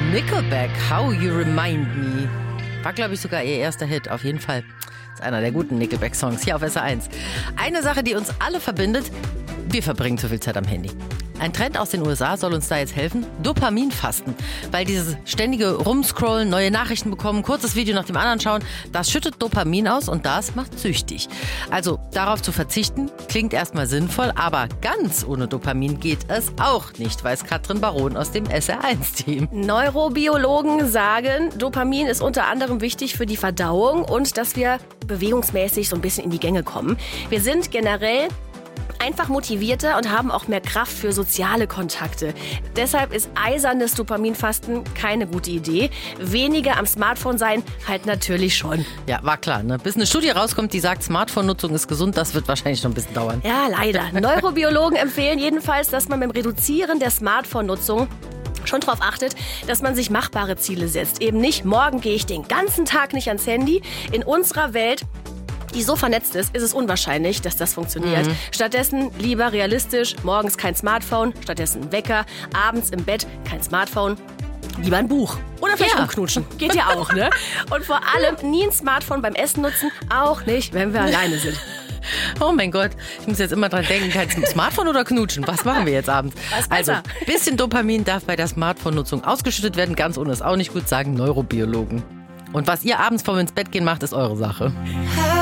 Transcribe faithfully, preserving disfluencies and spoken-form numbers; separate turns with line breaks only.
Nickelback, How You Remind Me. War, glaube ich, sogar ihr erster Hit, auf jeden Fall. Das ist einer der guten Nickelback-Songs hier auf S R eins. Eine Sache, die uns alle verbindet, wir verbringen zu viel Zeit am Handy. Ein Trend aus den U S A soll uns da jetzt helfen. Dopaminfasten. Weil dieses ständige Rumscrollen, neue Nachrichten bekommen, kurzes Video nach dem anderen schauen, das schüttet Dopamin aus und das macht süchtig. Also darauf zu verzichten, klingt erstmal sinnvoll, aber ganz ohne Dopamin geht es auch nicht, weiß Katrin Baron aus dem S R eins Team.
Neurobiologen sagen, Dopamin ist unter anderem wichtig für die Verdauung und dass wir bewegungsmäßig so ein bisschen in die Gänge kommen. Wir sind generell einfach motivierter und haben auch mehr Kraft für soziale Kontakte. Deshalb ist eisernes Dopaminfasten keine gute Idee. Weniger am Smartphone sein halt natürlich schon.
Ja, war klar, ne? Bis eine Studie rauskommt, die sagt, Smartphone-Nutzung ist gesund, das wird wahrscheinlich noch ein bisschen dauern.
Ja, leider. Neurobiologen empfehlen jedenfalls, dass man beim Reduzieren der Smartphone-Nutzung schon darauf achtet, dass man sich machbare Ziele setzt. Eben nicht, morgen gehe ich den ganzen Tag nicht ans Handy. In unserer Welt, die so vernetzt ist, ist es unwahrscheinlich, dass das funktioniert. Mhm. Stattdessen lieber realistisch, morgens kein Smartphone, stattdessen Wecker, abends im Bett kein Smartphone, lieber ein Buch. Oder vielleicht
Ja.
rumknutschen. Geht ja auch, ne? Und vor allem nie ein Smartphone beim Essen nutzen, auch nicht, wenn wir alleine sind.
Oh mein Gott, ich muss jetzt immer dran denken, kein Smartphone oder knutschen? Was machen wir jetzt abends?
Was
Also,
besser?
bisschen Dopamin darf bei der Smartphone-Nutzung ausgeschüttet werden, ganz ohne ist auch nicht gut, sagen Neurobiologen. Und was ihr abends vorm ins Bett gehen macht, ist eure Sache.